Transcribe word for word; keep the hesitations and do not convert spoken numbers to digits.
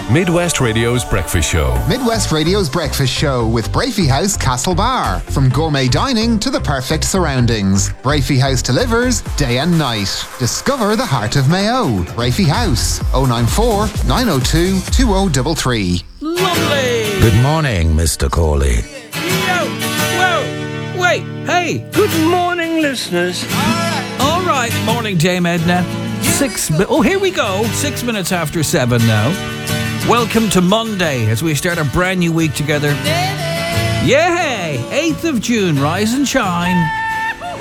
Midwest Radio's Breakfast Show. Midwest Radio's Breakfast Show with Brafey House Castlebar. From gourmet dining to the perfect surroundings, Brafey House delivers day and night. Discover the heart of Mayo. Brafey House, oh nine four, nine oh two, two oh three three. Lovely! Good morning, Mister Corley. Yo! Whoa! Wait, hey! Good morning, listeners. All right, morning, Dame Edna. Six. Mi- oh, here we go. Six minutes after seven now. Welcome to Monday as we start a brand new week together. Yay! eighth of June, rise and shine.